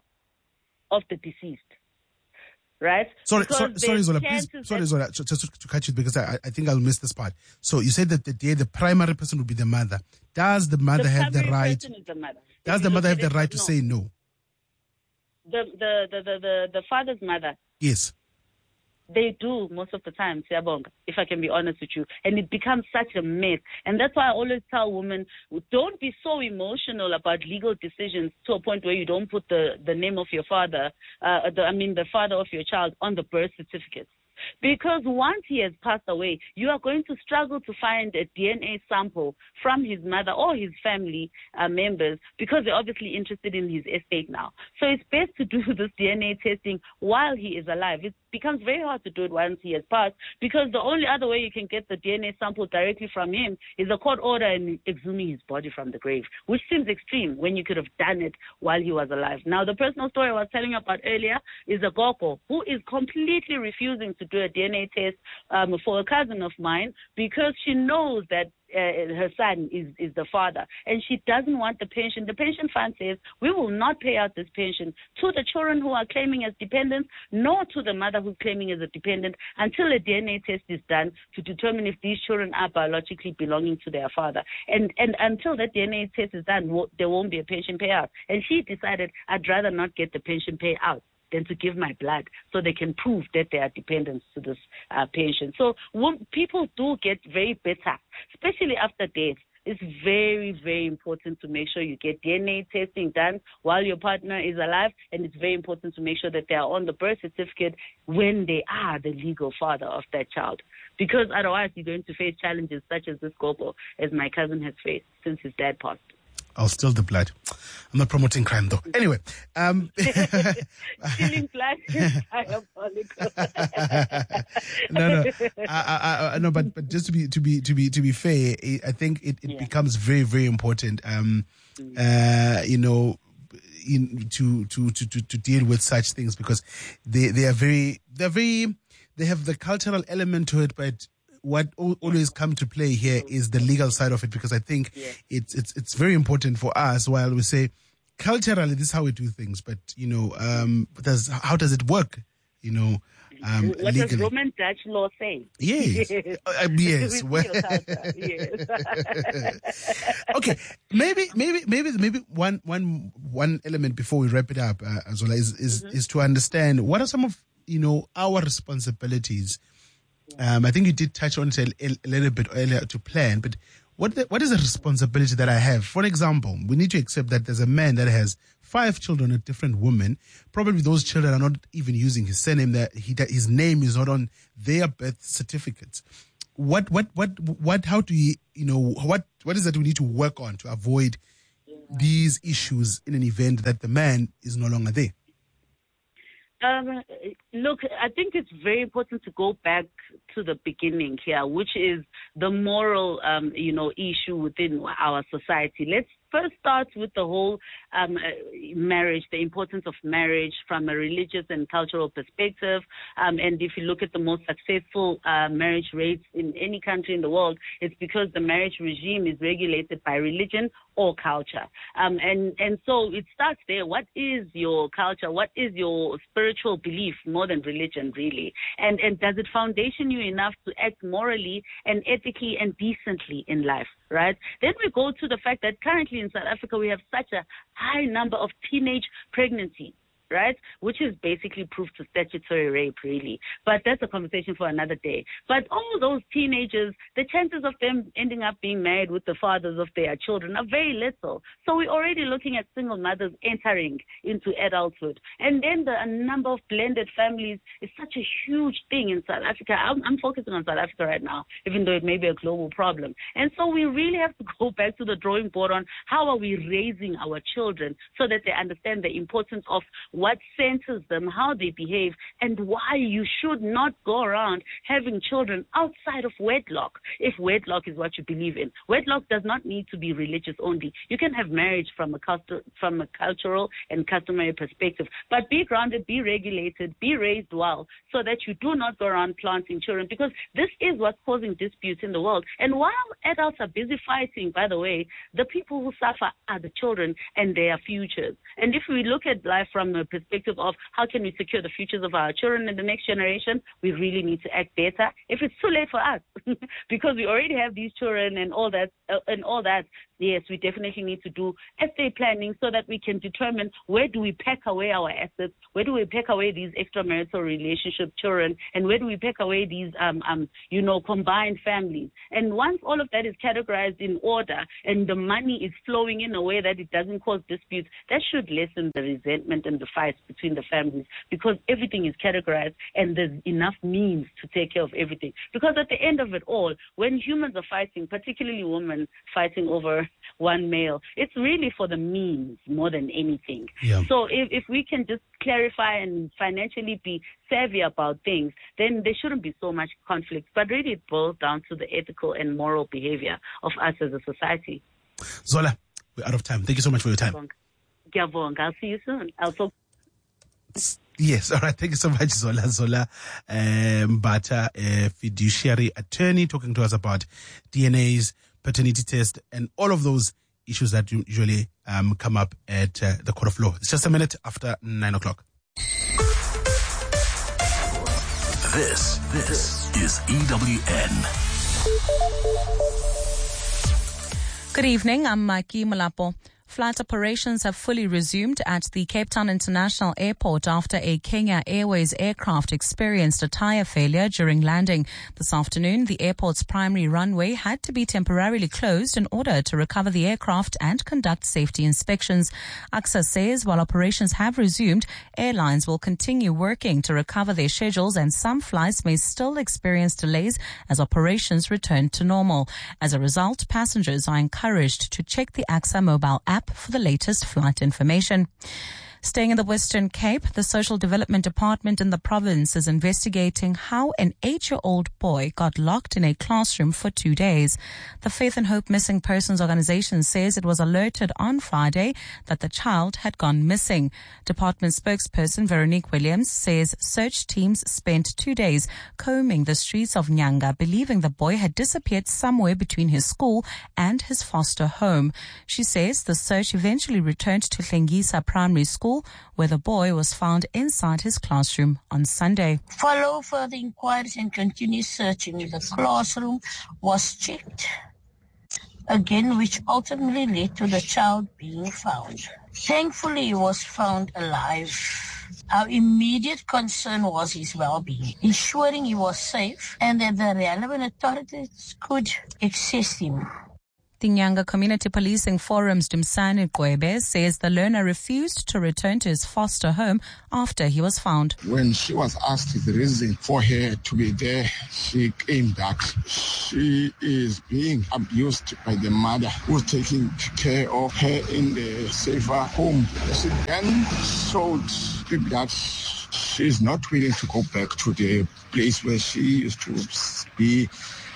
of the deceased. Right? Sorry, Because sorry, sorry, there's Zola. Please, chances sorry, that- Zola. Just, just to catch it because I, I think I'll miss this part. So you said that the the, the primary person would be the mother. Does the mother the have the primary right? person is the mother. Does If the you mother look have at the it, right to no. say no? The, the, the, the, the, the father's mother. Yes. They do most of the time, Siyabonga, if I can be honest with you. And it becomes such a mess. And that's why I always tell women, don't be so emotional about legal decisions to a point where you don't put the, the name of your father, uh, the, I mean the father of your child on the birth certificate. Because once he has passed away, you are going to struggle to find a D N A sample from his mother or his family uh, members because they're obviously interested in his estate now. So it's best to do this D N A testing while he is alive. It becomes very hard to do it once he has passed because the only other way you can get the D N A sample directly from him is a court order and exhuming his body from the grave, which seems extreme when you could have done it while he was alive. Now, the personal story I was telling you about earlier is a Goko who is completely refusing to do a D N A test um, for a cousin of mine because she knows that uh, her son is, is the father and she doesn't want the pension. The pension fund says we will not pay out this pension to the children who are claiming as dependents nor to the mother who's claiming as a dependent until a D N A test is done to determine if these children are biologically belonging to their father. And, and until that D N A test is done, there won't be a pension payout. And she decided I'd rather not get the pension payout than to give my blood so they can prove that they are dependents to this uh, pension. So when people do get very bitter, especially after death. It's very, very important to make sure you get D N A testing done while your partner is alive, and it's very important to make sure that they are on the birth certificate when they are the legal father of that child. Because otherwise you're going to face challenges such as this Gobo, as my cousin has faced since his dad passed. I'll steal the blood. I'm not promoting crime, though. Anyway. Um, Stealing blood is diabolical. no, no. I, I, I, no, but, but just to be, to be, to be, to be fair, I think it, it yeah. becomes very, very important, um, mm. uh, you know, in, to, to, to, to, to deal with such things, because they, they are very, they're very, they have the cultural element to it, but what always come to play here is the legal side of it, because I think yeah. it's it's it's very important for us. While we say culturally this is how we do things, but you know, um, does how does it work? You know, um, what legally. does Roman Dutch law say? Yes, uh, yes. yes. Okay, maybe maybe maybe maybe one one one element before we wrap it up, uh, Zola, is is, mm-hmm. is to understand what are some of you know our responsibilities. Um, I think you did touch on it a, a little bit earlier to plan, but what the, what is the responsibility that I have? For example, we need to accept that there's a man that has five children with different women. Probably those children are not even using his surname. That he that his name is not on their birth certificates. What what what what? How do you you know what what is that we need to work on to avoid these issues in an event that the man is no longer there? Um, look, I think it's very important to go back to the beginning here, which is the moral, um, you know, issue within our society. Let's first start with the whole um, marriage, the importance of marriage from a religious and cultural perspective. Um, and if you look at the most successful uh, marriage rates in any country in the world, it's because the marriage regime is regulated by religion or culture. Um, and, and so it starts there. What is your culture? What is your spiritual belief more than religion, really? And, and does it foundation you enough to act morally and ethically and decently in life, right? Then we go to the fact that currently in South Africa, we have such a high number of teenage pregnancies, right? Which is basically proof to statutory rape, really. But that's a conversation for another day. But all those teenagers, the chances of them ending up being married with the fathers of their children are very little. So we're already looking at single mothers entering into adulthood. And then the number of blended families is such a huge thing in South Africa. I'm, I'm focusing on South Africa right now, even though it may be a global problem. And so we really have to go back to the drawing board on how are we raising our children so that they understand the importance of what centers them, how they behave, and why you should not go around having children outside of wedlock, if wedlock is what you believe in. Wedlock does not need to be religious only. You can have marriage from a, cult- from a cultural and customary perspective, but be grounded, be regulated, be raised well, so that you do not go around planting children, because this is what's causing disputes in the world. And while adults are busy fighting, by the way, the people who suffer are the children and their futures. And if we look at life from a perspective of how can we secure the futures of our children and the next generation, we really need to act better if it's too late for us, because we already have these children and all that, uh, and all that. Yes, we definitely need to do estate planning so that we can determine where do we pack away our assets, where do we pack away these extramarital relationship children, and where do we pack away these, um, um, you know, combined families. And once all of that is categorized in order and the money is flowing in a way that it doesn't cause disputes, that should lessen the resentment and the fights between the families, because everything is categorized and there's enough means to take care of everything. Because at the end of it all, when humans are fighting, particularly women fighting over one male, it's really for the means more than anything. Yeah. So if, if we can just clarify and financially be savvy about things, then there shouldn't be so much conflict. But really it boils down to the ethical and moral behavior of us as a society. Zola, we're out of time. Thank you so much for your time. I'll see you soon. I'll talk. Yes, all right. Thank you so much, Zola. Zola um, Bata, a fiduciary attorney, talking to us about D N A's, paternity test, and all of those issues that usually um, come up at uh, the court of law. It's just a minute after nine o'clock. This, this is E W N. Good evening. I'm Mikey Malapo. Flight operations have fully resumed at the Cape Town International Airport after a Kenya Airways aircraft experienced a tire failure during landing. This afternoon, the airport's primary runway had to be temporarily closed in order to recover the aircraft and conduct safety inspections. A C S A says while operations have resumed, airlines will continue working to recover their schedules and some flights may still experience delays as operations return to normal. As a result, passengers are encouraged to check the A C S A mobile app for the latest flight information. Staying in the Western Cape, the Social Development Department in the province is investigating how an eight-year-old boy got locked in a classroom for two days. The Faith and Hope Missing Persons Organization says it was alerted on Friday that the child had gone missing. Department spokesperson Veronique Williams says search teams spent two days combing the streets of Nyanga, believing the boy had disappeared somewhere between his school and his foster home. She says the search eventually returned to Hlengisa Primary School, where the boy was found inside his classroom on Sunday. Follow further inquiries and continue searching. The classroom was checked again, which ultimately led to the child being found. Thankfully, he was found alive. Our immediate concern was his well-being, ensuring he was safe and that the relevant authorities could access him. The Nyanga Community Policing Forum's Dumsani Kwebe says the learner refused to return to his foster home after he was found. When she was asked the reason for her to be there, she came back. She is being abused by the mother who's taking care of her in the safer home. She then told people that she's not willing to go back to the place where she used to be.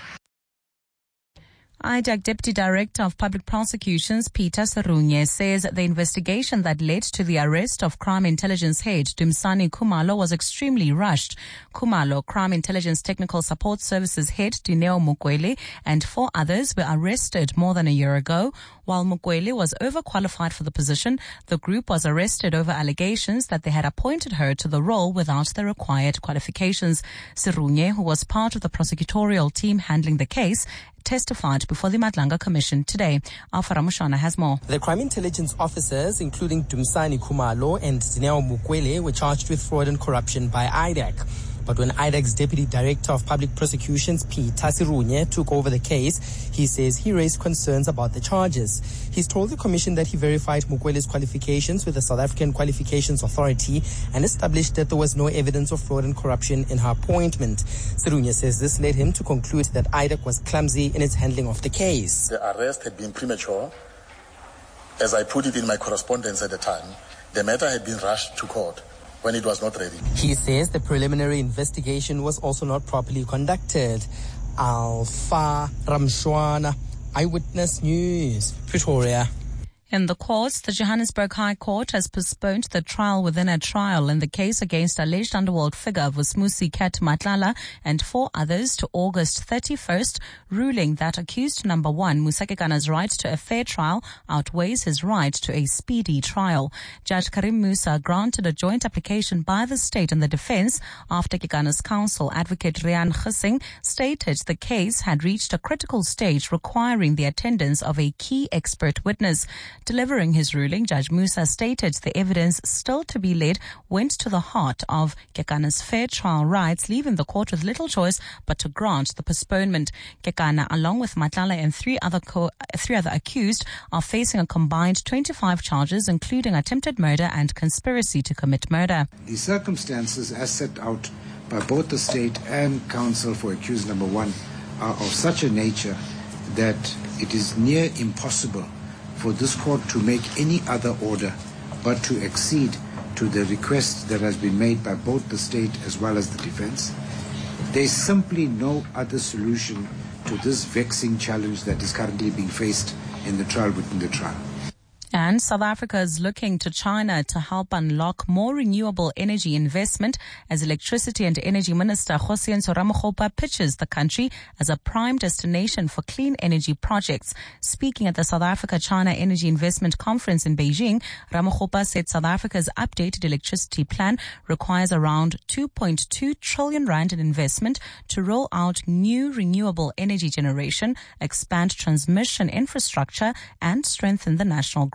I D A C Deputy Director of Public Prosecutions, Peter Serunye, says the investigation that led to the arrest of Crime Intelligence Head Dumsani Khumalo was extremely rushed. Khumalo, Crime Intelligence Technical Support Services Head Dineo Mukwele, and four others were arrested more than a year ago. While Mukwele was overqualified for the position, the group was arrested over allegations that they had appointed her to the role without the required qualifications. Serunye, who was part of the prosecutorial team handling the case, testified before the Madlanga Commission today. Alpha Ramushana has more. The crime intelligence officers, including Dumsani Khumalo and Dineo Mukwele, were charged with fraud and corruption by I D A C. But when I D A C's Deputy Director of Public Prosecutions, Peter Serunye, took over the case, he says he raised concerns about the charges. He's told the Commission that he verified Mukwele's qualifications with the South African Qualifications Authority and established that there was no evidence of fraud and corruption in her appointment. Serunye says this led him to conclude that I D A C was clumsy in its handling of the case. The arrest had been premature. As I put it in my correspondence at the time, the matter had been rushed to court when it was not ready. He says the preliminary investigation was also not properly conducted. Alpha Ramshwana, Eyewitness News, Pretoria. In the courts, the Johannesburg High Court has postponed the trial within a trial in the case against alleged underworld figure Vusmusi Kat Matlala and four others to August thirty-first, ruling that accused number one, Musa Kekana's right to a fair trial outweighs his right to a speedy trial. Judge Karim Musa granted a joint application by the state and the defense after Kekana's counsel, Advocate Rian Gissing, stated the case had reached a critical stage requiring the attendance of a key expert witness. Delivering his ruling, Judge Musa stated the evidence still to be led went to the heart of Kekana's fair trial rights, leaving the court with little choice but to grant the postponement. Kekana, along with Matlala and three other co- three other accused, are facing a combined twenty-five charges, including attempted murder and conspiracy to commit murder. The circumstances as set out by both the state and counsel for accused number one are of such a nature that it is near impossible for this court to make any other order but to accede to the request that has been made by both the state as well as the defense. There is simply no other solution to this vexing challenge that is currently being faced in the trial within the trial. And South Africa is looking to China to help unlock more renewable energy investment as Electricity and Energy Minister Kgosientsho Ramokgopa pitches the country as a prime destination for clean energy projects. Speaking at the South Africa-China Energy Investment Conference in Beijing, Ramokgopa said South Africa's updated electricity plan requires around two point two trillion rand in investment to roll out new renewable energy generation, expand transmission infrastructure, and strengthen the national grid.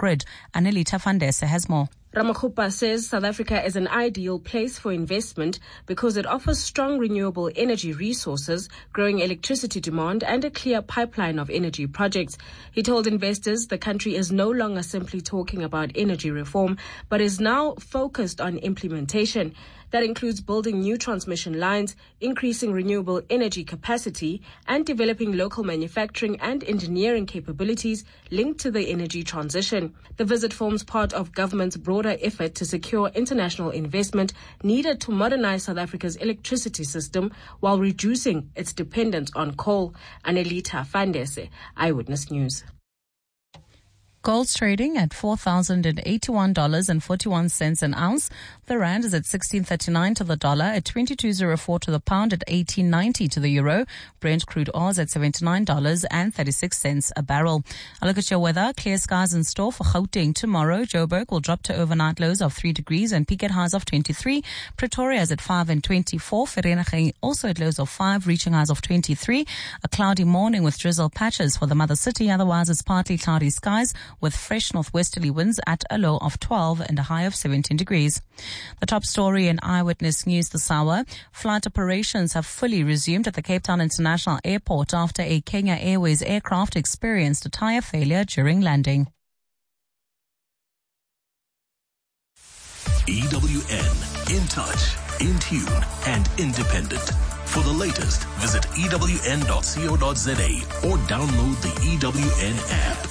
grid. Anelita Fandese has more. Ramakgopa says South Africa is an ideal place for investment because it offers strong renewable energy resources, growing electricity demand, and a clear pipeline of energy projects. He told investors the country is no longer simply talking about energy reform, but is now focused on implementation. That includes building new transmission lines, increasing renewable energy capacity, and developing local manufacturing and engineering capabilities linked to the energy transition. The visit forms part of government's broader effort to secure international investment needed to modernize South Africa's electricity system while reducing its dependence on coal. Anelita Fandese, Eyewitness News. Gold's trading at four thousand eighty-one dollars and forty-one cents an ounce. The rand is at sixteen thirty-nine to the dollar, at twenty-two oh four to the pound, at eighteen ninety to the euro. Brent crude oil is at seventy-nine dollars and thirty-six cents a barrel. A look at your weather. Clear skies in store for Gauteng tomorrow. Joburg will drop to overnight lows of three degrees and peak at highs of twenty-three. Pretoria is at five and twenty-four. Vereeniging also at lows of five, reaching highs of twenty-three. A cloudy morning with drizzle patches for the mother city. Otherwise, it's partly cloudy skies with fresh northwesterly winds at a low of twelve and a high of seventeen degrees. The top story in Eyewitness News this hour. Flight operations have fully resumed at the Cape Town International Airport after a Kenya Airways aircraft experienced a tire failure during landing. E W N, in touch, in tune, and independent. For the latest, visit E W N dot co dot za or download the E W N app.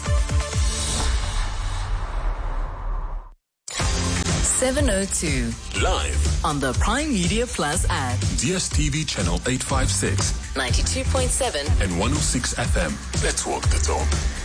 seven oh two. Live on the Prime Media Plus app. D S T V channel eight fifty-six. ninety-two point seven. And one oh six F M. Let's walk the talk.